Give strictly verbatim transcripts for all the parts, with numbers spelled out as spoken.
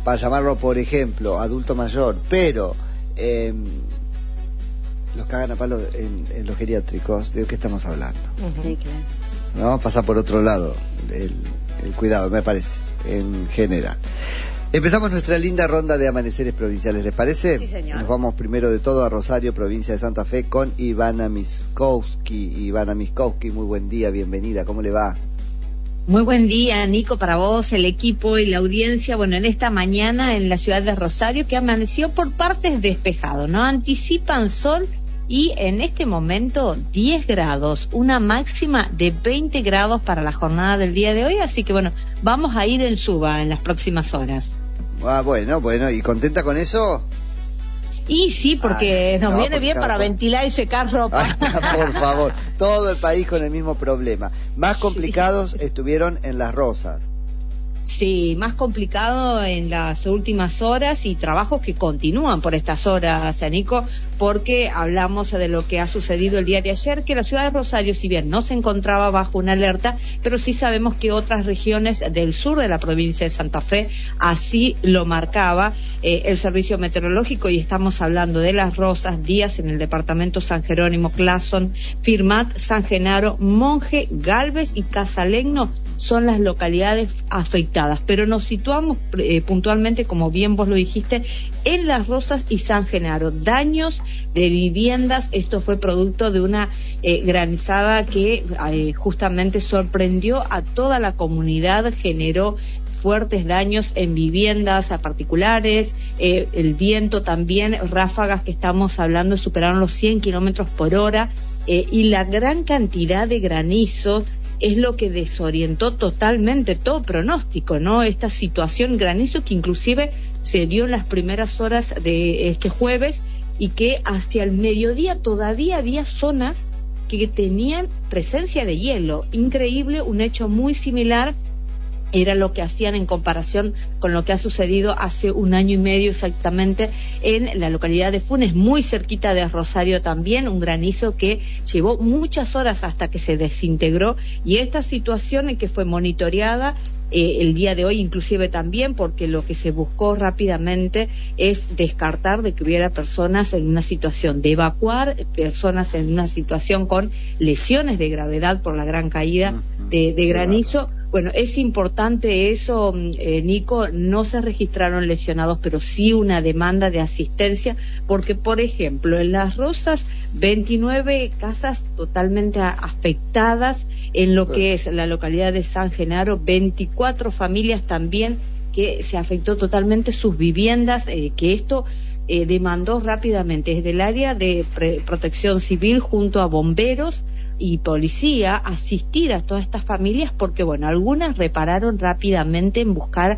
para llamarlo, por ejemplo, adulto mayor, pero eh, los cagan a palo en, en los geriátricos, ¿de qué estamos hablando? Uh-huh. Sí, claro. ¿No? Pasa por otro lado el, el cuidado, me parece, en general. Empezamos nuestra linda ronda de amaneceres provinciales, ¿les parece? Sí, señor. Nos vamos primero de todo a Rosario, provincia de Santa Fe, con Ivana Miskowski. Ivana Miskowski, muy buen día, bienvenida, ¿cómo le va? Muy buen día, Nico, para vos, el equipo y la audiencia. Bueno, en esta mañana en la ciudad de Rosario, que amaneció por partes despejado, ¿no? Anticipan sol y en este momento diez grados, una máxima de veinte grados para la jornada del día de hoy, así que bueno, vamos a ir en suba en las próximas horas. Ah, bueno, bueno, ¿y contenta con eso? Y sí, porque Ay, nos no, viene porque bien para por... ventilar y secar ropa. Ay, por favor, todo el país con el mismo problema. Más complicados sí. Estuvieron en Las Rosas. Sí, más complicado en las últimas horas y trabajos que continúan por estas horas, Nico, porque hablamos de lo que ha sucedido el día de ayer, que la ciudad de Rosario, si bien no se encontraba bajo una alerta, pero sí sabemos que otras regiones del sur de la provincia de Santa Fe así lo marcaba eh, el servicio meteorológico, y estamos hablando de Las Rosas, Díaz en el departamento San Jerónimo, Clason, Firmat, San Genaro, Monje, Galvez y Casalegno son las localidades afectadas, pero nos situamos eh, puntualmente, como bien vos lo dijiste, en Las Rosas y San Genaro. Daños de viviendas, esto fue producto de una eh, granizada que eh, justamente sorprendió a toda la comunidad, generó fuertes daños en viviendas a particulares, eh, el viento también, ráfagas que estamos hablando superaron los cien kilómetros por hora, eh, y la gran cantidad de granizo es lo que desorientó totalmente todo pronóstico, ¿no? Esta situación, granizo que inclusive se dio en las primeras horas de este jueves y que hacia el mediodía todavía había zonas que tenían presencia de hielo. Increíble, un hecho muy similar era lo que hacían en comparación con lo que ha sucedido hace un año y medio exactamente en la localidad de Funes, muy cerquita de Rosario también, un granizo que llevó muchas horas hasta que se desintegró, y esta situación en que fue monitoreada eh, el día de hoy inclusive también, porque lo que se buscó rápidamente es descartar de que hubiera personas en una situación de evacuar, personas en una situación con lesiones de gravedad por la gran caída de, de granizo. Bueno, es importante eso, eh, Nico, no se registraron lesionados, pero sí una demanda de asistencia, porque, por ejemplo, en Las Rosas, veintinueve casas totalmente afectadas, en lo que es la localidad de San Genaro, veinticuatro familias también que se afectó totalmente sus viviendas, eh, que esto eh, demandó rápidamente desde el área de pre- protección civil junto a bomberos y policía asistir a todas estas familias, porque bueno, algunas repararon rápidamente en buscar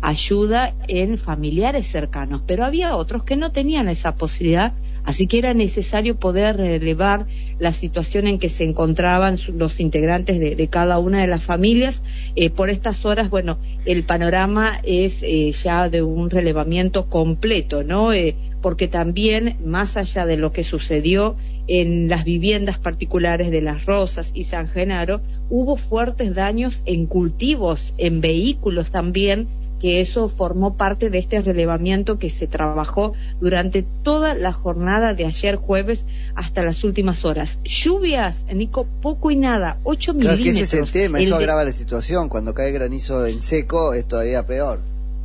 ayuda en familiares cercanos, pero había otros que no tenían esa posibilidad, así que era necesario poder relevar la situación en que se encontraban los integrantes de, de cada una de las familias. Eh, por estas horas, bueno, el panorama es eh, ya de un relevamiento completo, ¿no? Eh, porque también, más allá de lo que sucedió en las viviendas particulares de Las Rosas y San Genaro, hubo fuertes daños en cultivos, en vehículos también, que eso formó parte de este relevamiento que se trabajó durante toda la jornada de ayer jueves hasta las últimas horas. Lluvias, Nico, poco y nada, ocho claro, milímetros. Que ese es el tema, eso el de... agrava la situación. Cuando cae granizo en seco es todavía peor.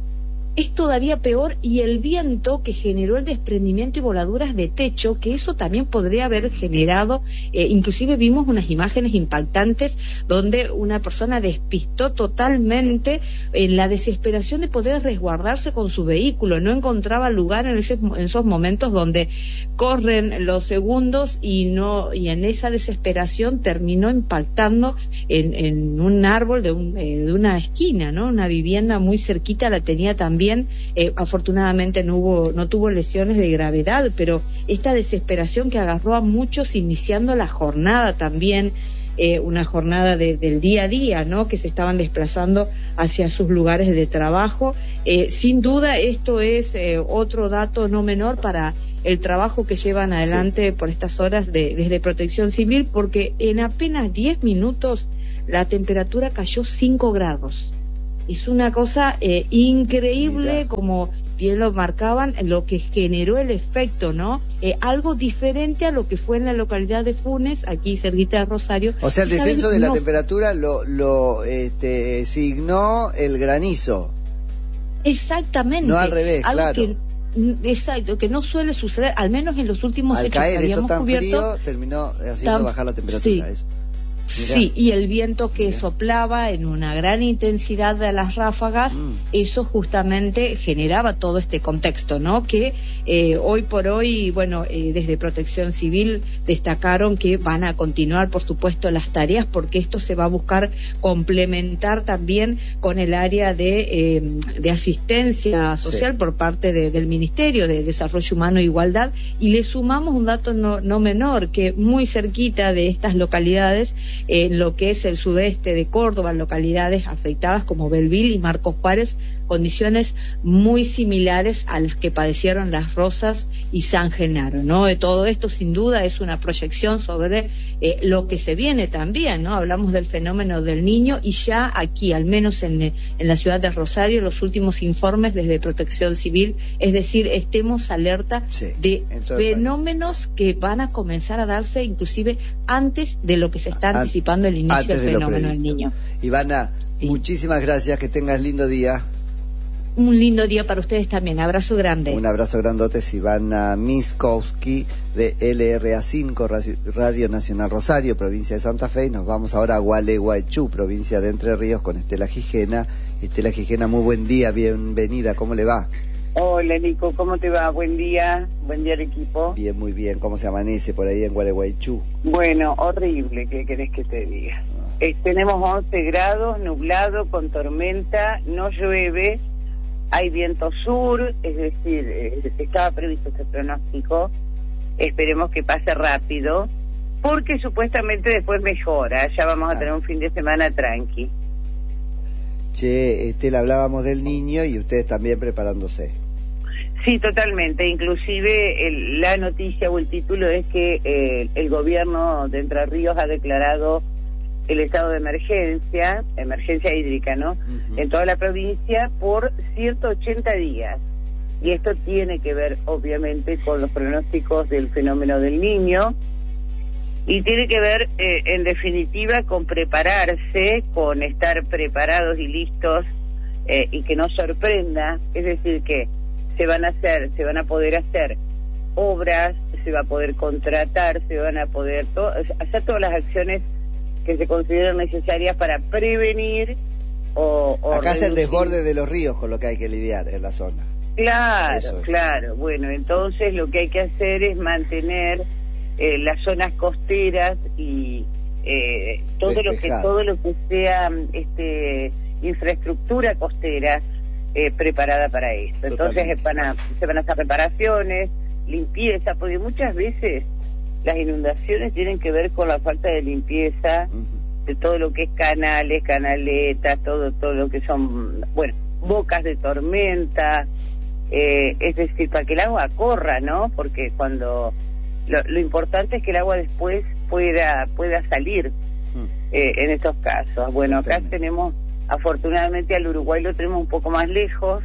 Es todavía peor, y el viento que generó el desprendimiento y voladuras de techo, que eso también podría haber generado, eh, inclusive vimos unas imágenes impactantes donde una persona despistó totalmente en la desesperación de poder resguardarse con su vehículo, no encontraba lugar en, ese, en esos momentos donde corren los segundos y no y en esa desesperación terminó impactando en, en un árbol de, un, eh, de una esquina, ¿no? Una vivienda muy cerquita la tenía también. Eh, afortunadamente no hubo, no tuvo lesiones de gravedad, pero esta desesperación que agarró a muchos iniciando la jornada también, eh, una jornada de, del día a día, ¿no? Que se estaban desplazando hacia sus lugares de trabajo. Eh, sin duda esto es eh, otro dato no menor para el trabajo que llevan adelante sí. por estas horas de, desde Protección Civil, porque en apenas diez minutos la temperatura cayó cinco grados. es una cosa eh, increíble. Mira. Como bien lo marcaban, lo que generó el efecto, ¿no? Eh, algo diferente a lo que fue en la localidad de Funes, aquí cerquita de Rosario. O sea, el descenso de la no... temperatura lo, lo este, signó el granizo. Exactamente. No al revés, algo claro. Que, exacto, que no suele suceder, al menos en los últimos al hechos caer que habíamos eso tan cubierto, frío, terminó haciendo tan, bajar la temperatura. Sí. Eso. Sí, y el viento que Mirá. soplaba en una gran intensidad de las ráfagas, mm. eso justamente generaba todo este contexto, ¿no? Que eh, hoy por hoy, bueno, eh, desde Protección Civil destacaron que van a continuar, por supuesto, las tareas, porque esto se va a buscar complementar también con el área de, eh, de asistencia social sí. por parte de, del Ministerio de Desarrollo Humano e Igualdad, y le sumamos un dato no, no menor, que muy cerquita de estas localidades, en lo que es el sudeste de Córdoba, localidades afectadas como Belville y Marcos Juárez, condiciones muy similares a las que padecieron Las Rosas y San Genaro, ¿no? De todo esto, sin duda, es una proyección sobre eh, lo que se viene también, ¿no? Hablamos del fenómeno del Niño, y ya aquí, al menos en, en la ciudad de Rosario, los últimos informes desde Protección Civil, es decir, estemos alerta sí, de fenómenos que van a comenzar a darse inclusive antes de lo que se está anticipando el inicio del fenómeno del Niño. Ivana, sí. muchísimas gracias, que tengas lindo día. Un lindo día para ustedes también, abrazo grande. Un abrazo grandote, Ivana Miskowski de L R A cinco, Radio Nacional Rosario, provincia de Santa Fe, y nos vamos ahora a Gualeguaychú, provincia de Entre Ríos, con Estela Gijena. Estela Gijena, muy buen día, bienvenida, ¿cómo le va? Hola Nico, ¿cómo te va? Buen día, buen día al equipo. Bien, muy bien, ¿cómo se amanece por ahí en Gualeguaychú? Bueno, horrible, ¿qué querés que te diga? Ah. Eh, tenemos once grados, nublado, con tormenta, no llueve, hay viento sur, es decir, eh, estaba previsto este pronóstico, esperemos que pase rápido, porque supuestamente después mejora, ya vamos ah. a tener un fin de semana tranqui. Che, Estela, hablábamos del Niño y ustedes también preparándose. Sí, totalmente, inclusive el, la noticia o el título es que eh, el gobierno de Entre Ríos ha declarado el estado de emergencia, emergencia hídrica, ¿no? Uh-huh. En toda la provincia por ciento ochenta días. Y esto tiene que ver, obviamente, con los pronósticos del fenómeno del Niño, y tiene que ver, eh, en definitiva, con prepararse, con estar preparados y listos, eh, y que no sorprenda, es decir, que se van a hacer, se van a poder hacer obras, se va a poder contratar, se van a poder to- hacer todas las acciones que se consideran necesarias para prevenir o... o Acá es el desborde de los ríos con lo que hay que lidiar en la zona. Claro, claro. Bueno, entonces lo que hay que hacer es mantener eh, las zonas costeras y eh, todo lo que todo lo que sea este infraestructura costera eh, preparada para esto. Entonces van a, se van a hacer reparaciones, limpieza, porque muchas veces las inundaciones tienen que ver con la falta de limpieza uh-huh. de todo lo que es canales, canaletas, todo todo lo que son, bueno, bocas de tormenta, eh, es decir, para que el agua corra, ¿no? Porque cuando lo, lo importante es que el agua después pueda pueda salir uh-huh. eh, en estos casos. Bueno, acá tenemos, afortunadamente al Uruguay lo tenemos un poco más lejos.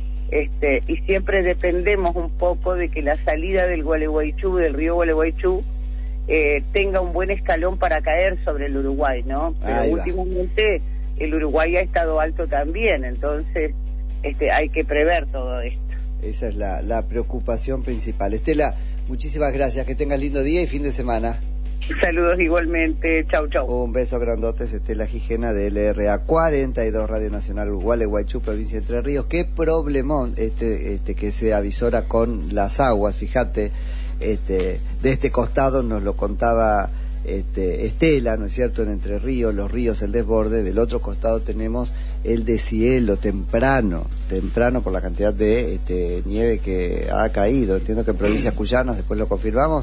Este, y siempre dependemos un poco de que la salida del Gualeguaychú, del río Gualeguaychú, eh, tenga un buen escalón para caer sobre el Uruguay, ¿no? Pero Ahí últimamente va. El Uruguay ha estado alto también, entonces este, hay que prever todo esto. Esa es la, la preocupación principal. Estela, muchísimas gracias, que tengas lindo día y fin de semana. Saludos igualmente, chau chau. Un beso grandote, Estela Gijena de L R A cuarenta y dos, Radio Nacional Gualeguaychú, provincia de Entre Ríos. Qué problemón este este que se avisora con las aguas, fíjate, este de este costado nos lo contaba este Estela, ¿no es cierto?, en Entre Ríos, los ríos, el desborde. Del otro costado tenemos el deshielo temprano, temprano por la cantidad de este, nieve que ha caído. Entiendo que en provincias cuyanas, después lo confirmamos,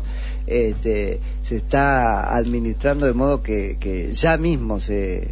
este, se está administrando de modo que, que ya mismo se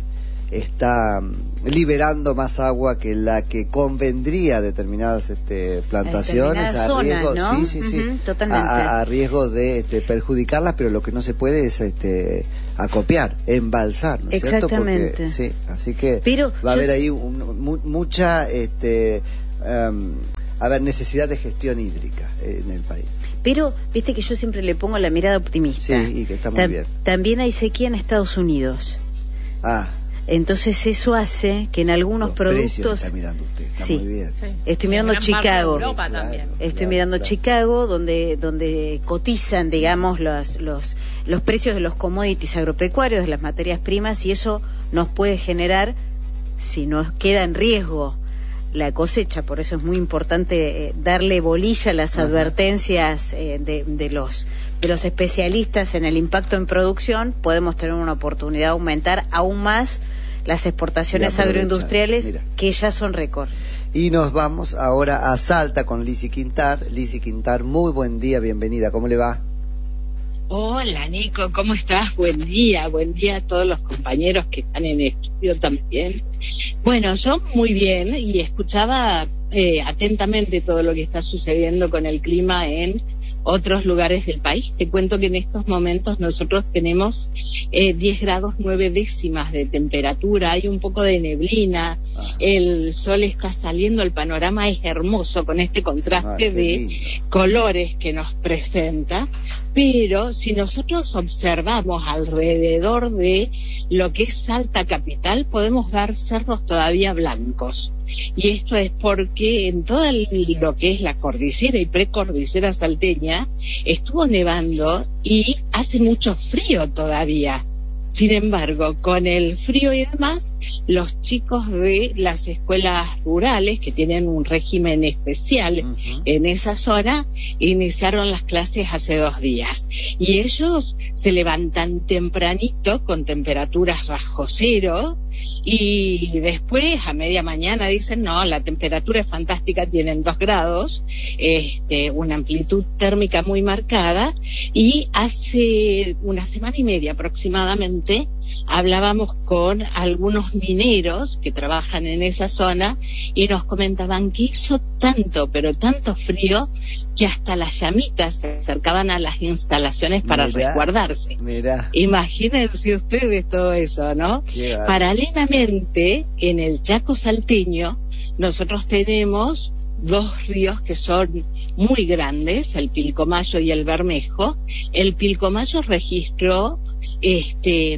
está liberando más agua que la que convendría a determinadas este, plantaciones, determinadas a zonas, riesgo, ¿no? sí, sí, sí, uh-huh, totalmente. A, a riesgo de este, perjudicarlas, pero lo que no se puede es este, acopiar, embalsar, ¿no es cierto? Exactamente. Porque, sí, así que pero va a haber yo... ahí un mu mucha este, um, a ver, necesidad de gestión hídrica en el país. Pero, viste que yo siempre le pongo la mirada optimista. Sí, y que está muy Ta bien. También hay sequía en Estados Unidos. Ah. Entonces eso hace que en algunos Los productos... Está mirando usted, está sí. muy bien. Sí. Estoy mirando Chicago. Europa también. Estoy claro, mirando claro. Chicago, donde donde cotizan, digamos, los los los precios de los commodities agropecuarios, de las materias primas, y eso nos puede generar, si nos queda en riesgo la cosecha. Por eso es muy importante eh, darle bolilla a las Ajá. advertencias eh, de, de los de los especialistas en el impacto en producción. Podemos tener una oportunidad de aumentar aún más las exportaciones agroindustriales, Mira. que ya son récord. Y nos vamos ahora a Salta con Lizzy Quintar. Lizzy Quintar, muy buen día, bienvenida, ¿cómo le va? Hola Nico, ¿cómo estás? Buen día, buen día a todos los compañeros que están en el estudio también. Bueno, yo muy bien, y escuchaba eh, atentamente todo lo que está sucediendo con el clima en otros lugares del país. Te cuento que en estos momentos nosotros tenemos eh, diez grados nueve décimas de temperatura, hay un poco de neblina, ah. el sol está saliendo, el panorama es hermoso con este contraste ah, de lindo. colores que nos presenta, pero si nosotros observamos alrededor de lo que es Salta capital, podemos ver cerros todavía blancos. Y esto es porque en todo el, lo que es la cordillera y precordillera salteña estuvo nevando y hace mucho frío todavía. Sin embargo, con el frío y demás, los chicos de las escuelas rurales, que tienen un régimen especial uh-huh. en esa zona, iniciaron las clases hace dos días. Y ellos se levantan tempranito con temperaturas bajo cero, y después a media mañana dicen, no, la temperatura es fantástica, tienen dos grados, este, una amplitud térmica muy marcada, y hace una semana y media aproximadamente hablábamos con algunos mineros que trabajan en esa zona y nos comentaban que hizo tanto, pero tanto frío, que hasta las llamitas se acercaban a las instalaciones para mirá, resguardarse. Mirá. Imagínense ustedes todo eso, ¿no? Paralelamente, en el Chaco salteño, nosotros tenemos dos ríos que son muy grandes, el Pilcomayo y el Bermejo. El Pilcomayo registró este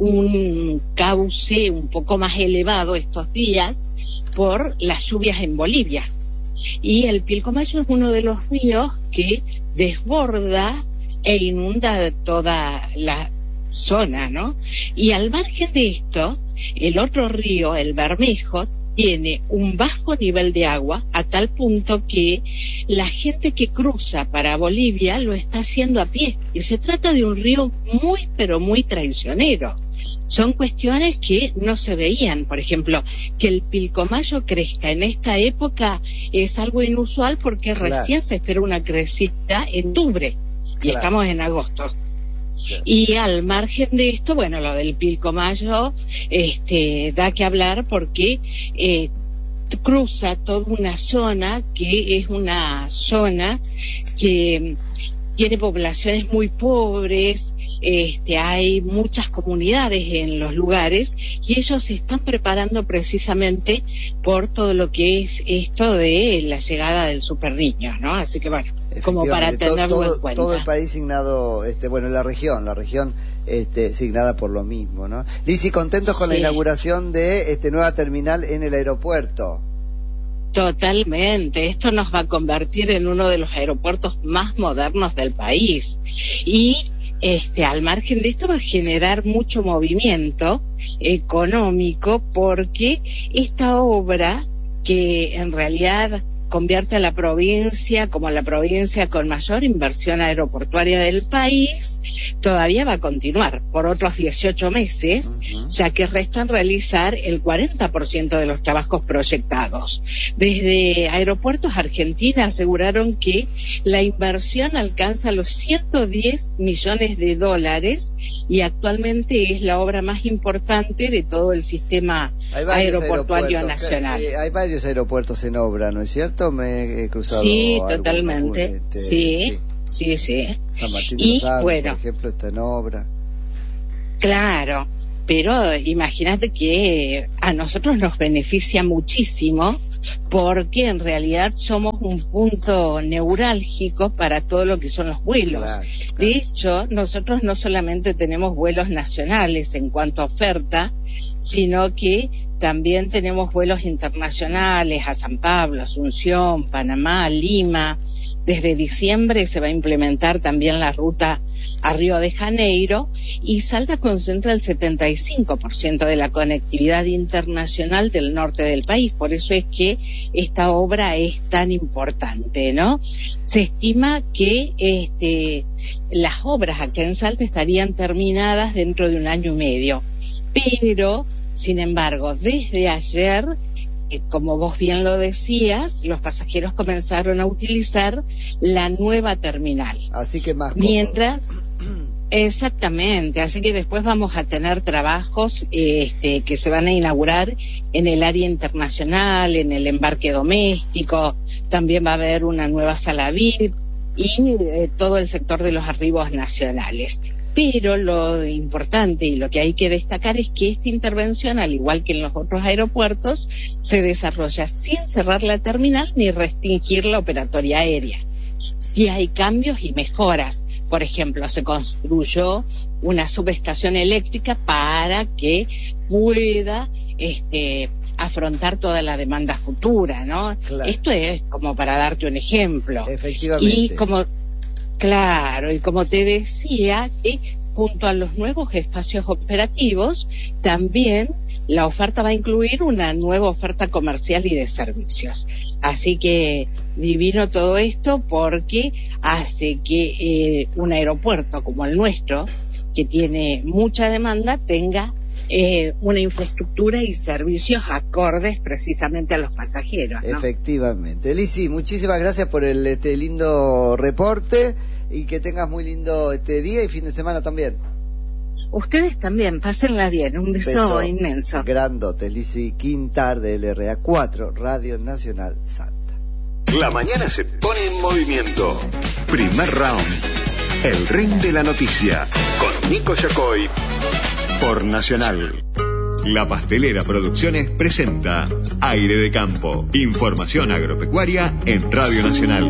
un cauce un poco más elevado estos días por las lluvias en Bolivia. Y el Pilcomayo es uno de los ríos que desborda e inunda toda la zona, ¿no? Y al margen de esto, el otro río, el Bermejo, tiene un bajo nivel de agua a tal punto que la gente que cruza para Bolivia lo está haciendo a pie, y se trata de un río muy pero muy traicionero. Son cuestiones que no se veían. Por ejemplo, que el Pilcomayo crezca en esta época es algo inusual, porque claro. recién se espera una crecida en octubre y claro. estamos en agosto. Y al margen de esto, bueno, lo del Pilcomayo este, da que hablar, porque eh, cruza toda una zona que es una zona que tiene poblaciones muy pobres, este, hay muchas comunidades en los lugares, y ellos se están preparando precisamente por todo lo que es esto de la llegada del Super Niño, ¿no? Así que bueno, como para tenerlo todo, en cuenta. Todo el país signado, este, bueno, la región, la región este, signada por lo mismo, ¿no? Lizzy, contentos con sí. la inauguración de este nueva terminal en el aeropuerto. Totalmente, esto nos va a convertir en uno de los aeropuertos más modernos del país, y este al margen de esto va a generar mucho movimiento económico, porque esta obra, que en realidad convierte a la provincia como la provincia con mayor inversión aeroportuaria del país, todavía va a continuar por otros dieciocho meses, uh-huh. ya que restan realizar el cuarenta por ciento de los trabajos proyectados. Desde Aeropuertos Argentina aseguraron que la inversión alcanza los ciento diez millones de dólares, y actualmente es la obra más importante de todo el sistema aeroportuario nacional. Que, eh, hay varios aeropuertos en obra, ¿no es cierto? Me he cruzado. Sí, totalmente. Algún, este, sí, sí, sí. San Martín y de los Andes, bueno, por ejemplo, está en obra. Claro. pero imagínate que a nosotros nos beneficia muchísimo porque en realidad somos un punto neurálgico para todo lo que son los vuelos. Claro, claro. De hecho, nosotros no solamente tenemos vuelos nacionales en cuanto a oferta, sino que también tenemos vuelos internacionales a San Pablo, Asunción, Panamá, Lima. Desde diciembre se va a implementar también la ruta a Río de Janeiro, y Salta concentra el setenta y cinco por ciento de la conectividad internacional del norte del país. Por eso es que esta obra es tan importante, ¿no? Se estima que este, las obras acá en Salta estarían terminadas dentro de un año y medio, pero, sin embargo, desde ayer, como vos bien lo decías, los pasajeros comenzaron a utilizar la nueva terminal. Así que más cómodo. Mientras, exactamente, así que después vamos a tener trabajos este, que se van a inaugurar en el área internacional, en el embarque doméstico, también va a haber una nueva sala V I P y eh, todo el sector de los arribos nacionales. Pero lo importante y lo que hay que destacar es que esta intervención, al igual que en los otros aeropuertos, se desarrolla sin cerrar la terminal ni restringir la operatoria aérea. Sí hay cambios y mejoras. Por ejemplo, se construyó una subestación eléctrica para que pueda este, afrontar toda la demanda futura, ¿no? Claro. Esto es como para darte un ejemplo. Efectivamente. Y como Claro, y como te decía, que junto a los nuevos espacios operativos, también la oferta va a incluir una nueva oferta comercial y de servicios. Así que divino todo esto porque hace que eh, un aeropuerto como el nuestro, que tiene mucha demanda, tenga eh, una infraestructura y servicios acordes precisamente a los pasajeros, ¿no? Efectivamente. Lisi, muchísimas gracias por el este lindo reporte y que tengas muy lindo este día y fin de semana también. Ustedes también, pásenla bien, un beso, beso inmenso. Grandote. Lisi Quintar de L R A cuatro, Radio Nacional Salta. La mañana se pone en movimiento. Primer round. El ring de la noticia. Con Nico Yacoy. Por Nacional. La Pastelera Producciones presenta Aire de Campo. Información agropecuaria en Radio Nacional.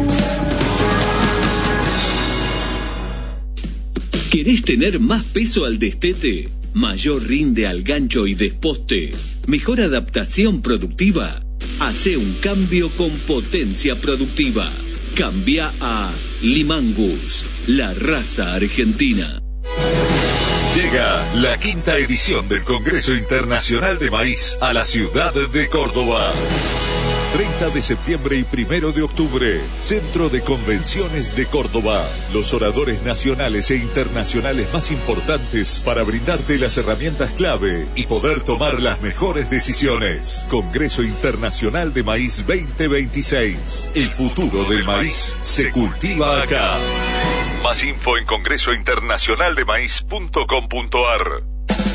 ¿Querés tener más peso al destete? ¿Mayor rinde al gancho y desposte? ¿Mejor adaptación productiva? Hace un cambio con potencia productiva. Cambia a Limangus, la raza argentina. Llega la quinta edición del Congreso Internacional de Maíz a la ciudad de Córdoba. treinta de septiembre y primero de octubre, Centro de Convenciones de Córdoba. Los oradores nacionales e internacionales más importantes para brindarte las herramientas clave y poder tomar las mejores decisiones. Congreso Internacional de Maíz veinte veintiséis. El futuro del maíz se cultiva acá. Más info en congreso internacional de maíz punto com punto ar.